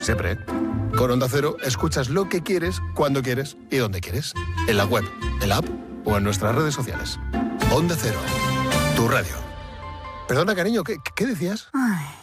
Siempre. Con Onda Cero escuchas lo que quieres, cuando quieres y donde quieres. En la web, en la app o en nuestras redes sociales. Onda Cero, tu radio. Perdona, cariño, ¿qué decías? Ay.